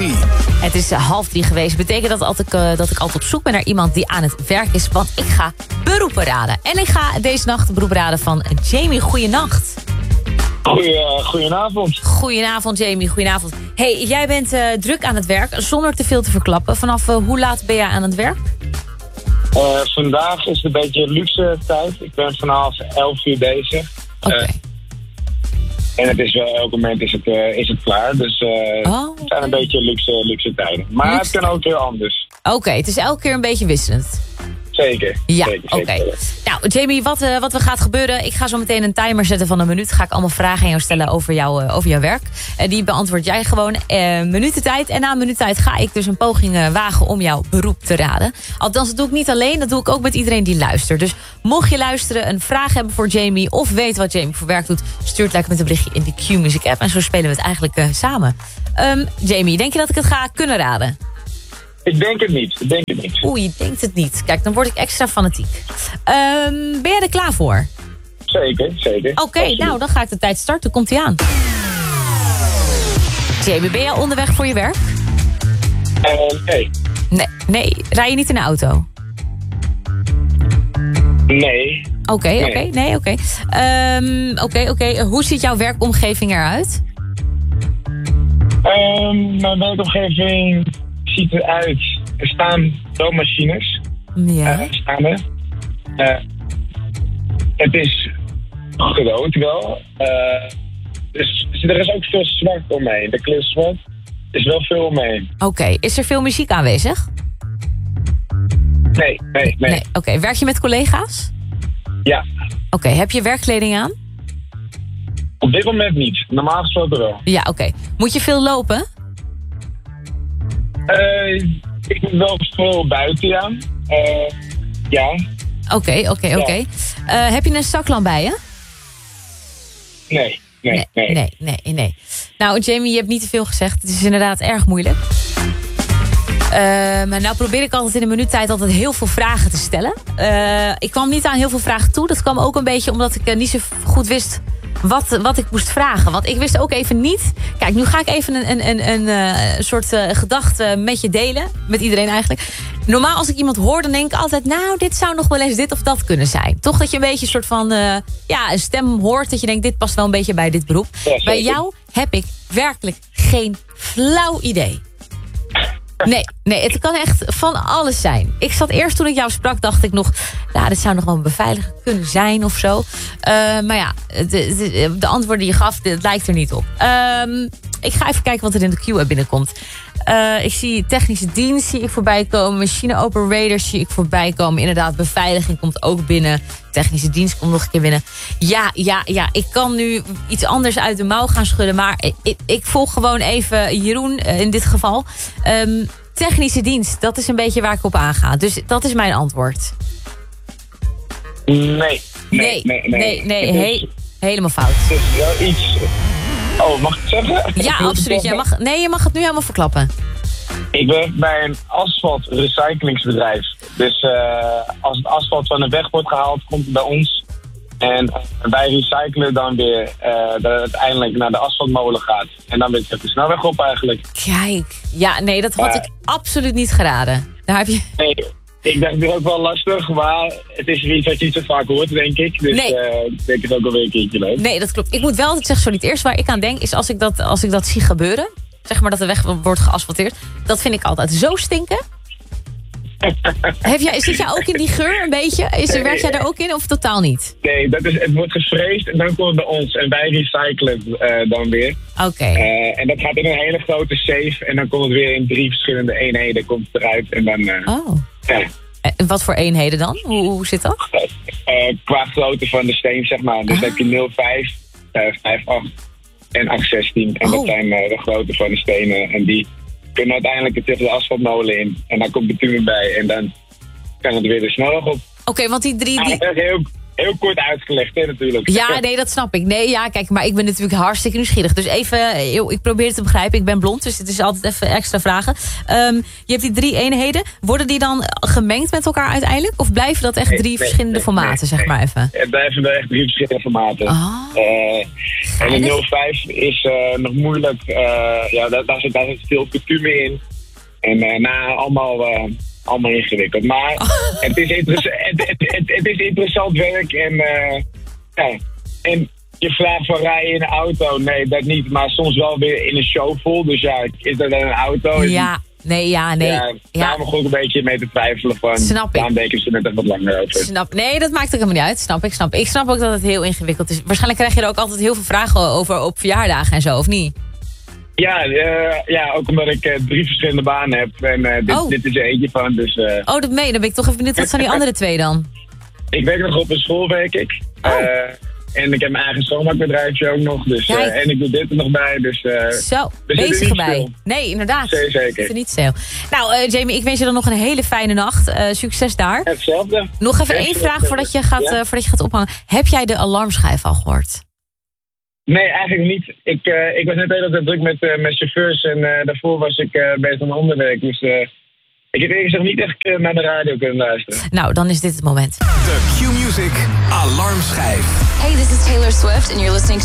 3. Het is 2:30 geweest. Betekent dat ik altijd op zoek ben naar iemand die aan het werk is. Want ik ga beroepen raden. En ik ga deze nacht de beroep raden van Jamie. Goeienacht. Goedenavond. Goedenavond, Jamie. Goedenavond. Hey, jij bent druk aan het werk. Zonder te veel te verklappen. Vanaf hoe laat ben jij aan het werk? Vandaag is het een beetje luxe tijd. Ik ben vanaf 11 uur bezig. Oké. En het is wel, elk moment is het klaar. Dus het zijn een beetje luxe tijden. Maar het kan ook heel anders. Oké, het is elke keer een beetje wisselend. Zeker. Ja, zeker. oké. Nou, Jamie, wat er gaat gebeuren... Ik ga zo meteen een timer zetten van 1 minuut. Ga ik allemaal vragen aan jou stellen over jouw werk. Die beantwoord jij gewoon. Minutentijd. En na een minuut tijd ga ik dus een poging wagen om jouw beroep te raden. Althans, dat doe ik niet alleen. Dat doe ik ook met iedereen die luistert. Dus mocht je luisteren, een vraag hebben voor Jamie... of weet wat Jamie voor werk doet... stuur het lekker met een berichtje in de Q-Music app. En zo spelen we het eigenlijk samen. Jamie, denk je dat ik het ga kunnen raden? Ik denk het niet. Oeh, je denkt het niet. Kijk, dan word ik extra fanatiek. Ben jij er klaar voor? Zeker. Oké, nou, dan ga ik de tijd starten. Komt-ie aan. Jamie, ben jij onderweg voor je werk? Nee. Nee. Rij je niet in de auto? Nee. Oké. Hoe ziet jouw werkomgeving eruit? Mijn werkomgeving ziet eruit. Er staan machines. Ja. Het is groot wel. Dus er is ook veel zwart omheen. De kleur zwart is wel veel omheen. Oké, is er veel muziek aanwezig? Nee. Oké, werk je met collega's? Ja. Oké, heb je werkkleding aan? Op dit moment niet. Normaal gesproken wel. Ja, oké. Moet je veel lopen? Ik moet wel veel buiten aan. Ja. Oké. Heb je een zaklamp bij je? Nee. Nou, Jamie, je hebt niet te veel gezegd. Het is inderdaad erg moeilijk. Maar nou probeer ik altijd in een minuut tijd altijd heel veel vragen te stellen. Ik kwam niet aan heel veel vragen toe. Dat kwam ook een beetje omdat ik niet zo goed wist wat ik moest vragen. Want ik wist ook even niet... Kijk, nu ga ik even een soort gedachte met je delen. Met iedereen eigenlijk. Normaal als ik iemand hoor, dan denk ik altijd... Nou, dit zou nog wel eens dit of dat kunnen zijn. Toch dat je een beetje een soort van... een stem hoort dat je denkt... Dit past wel een beetje bij dit beroep. Ja, bij jou heb ik werkelijk geen flauw idee. Nee, het kan echt van alles zijn. Ik zat eerst toen ik jou sprak, dacht ik nog... Nou, dit zou nog wel een beveiliger kunnen zijn of zo. Maar ja, de antwoorden die je gaf, dat lijkt er niet op. Ik ga even kijken wat er in de Q-app binnenkomt. Ik zie technische dienst zie ik voorbij komen. Machine operators zie ik voorbij komen. Inderdaad, beveiliging komt ook binnen. Technische dienst komt nog een keer binnen. Ja, ik kan nu iets anders uit de mouw gaan schudden. Maar ik volg gewoon even Jeroen in dit geval. Technische dienst, dat is een beetje waar ik op aanga. Dus dat is mijn antwoord. Nee. Helemaal fout. Het is wel iets... Oh, mag ik het zeggen? Ja, absoluut. Je mag het nu helemaal verklappen. Ik werk bij een asfaltrecyclingsbedrijf. Dus als het asfalt van de weg wordt gehaald, komt het bij ons. En wij recyclen dan weer dat het uiteindelijk naar de asfaltmolen gaat. En dan weer de snelweg op eigenlijk. Kijk. Ja, nee, dat had ik absoluut niet geraden. Daar heb je... Nee. Ik dacht het is ook wel lastig, maar het is iets wat je niet zo vaak hoort, denk ik. Dus ik denk het ook alweer een keertje leuk. Nee, dat klopt. Ik moet wel altijd zeggen, het eerste waar ik aan denk is als ik dat zie gebeuren, zeg maar dat de weg wordt geasfalteerd, dat vind ik altijd zo stinken. Zit jij ook in die geur een beetje? Werk jij daar ook in of totaal niet? Nee, het wordt gevreesd en dan komt het bij ons. En wij recyclen dan weer. Oké. En dat gaat in een hele grote safe. En dan komt het weer in 3 verschillende eenheden komt het eruit. En dan... Ja. En wat voor eenheden dan? Hoe zit dat? Qua grootte van de steen, zeg maar. Dus dan heb je 0,5, 5,8 en 8,16. En dat zijn de grootte van de stenen. En die kunnen uiteindelijk tegen de asfaltmolen in. En dan komt de bitumen bij. En dan kan het weer de snelweg op. Oké, want die drie... heel kort uitgelegd, hè, natuurlijk. Ja, nee, dat snap ik. Nee, ja, kijk, maar ik ben natuurlijk hartstikke nieuwsgierig. Dus even, ik probeer het te begrijpen. Ik ben blond, dus het is altijd even extra vragen. Je hebt die 3 eenheden. Worden die dan gemengd met elkaar uiteindelijk? Of blijven dat echt 3 verschillende formaten, zeg maar even? Het blijven wel echt 3 verschillende formaten. En de 05 is nog moeilijk. Daar zit veel bitumen in. En allemaal ingewikkeld. Maar het is interessant werk. En je vraagt van rijden in een auto. Nee, dat niet. Maar soms wel weer in een show vol. Dus ja, is dat dan een auto? Ja. Nee. Ja, daar mag ik ook een beetje mee te twijfelen van. Snap ik. Daarom denk ik er net even wat langer over. Nee, dat maakt ook helemaal niet uit. Snap ik. Ik snap ook dat het heel ingewikkeld is. Waarschijnlijk krijg je er ook altijd heel veel vragen over op verjaardagen en zo, of niet? Ja, ook omdat ik 3 verschillende banen heb. En dit is er eentje van. Dus, dat meen je. Dan ben ik toch even benieuwd. Wat zijn die andere 2 dan? Ik werk nog op een school, werk ik. En ik heb mijn eigen schoonmaakbedrijfje ook nog. Dus, en ik doe dit er nog bij. Dus, bezig erbij. Nee, inderdaad. Zeker. Is er niet stil. Nou, Jamie, ik wens je dan nog een hele fijne nacht. Succes daar. Hetzelfde. Nog even 1 vraag voordat je gaat ophangen. Heb jij de alarmschijf al gehoord? Nee, eigenlijk niet. Ik was net heel erg druk met chauffeurs. En daarvoor was ik bezig aan onderwerk. Dus ik heb eerlijk gezegd niet echt naar de radio kunnen luisteren. Nou, dan is dit het moment. De Q-Music Alarmschijf. Hey, this is Taylor Swift and you're listening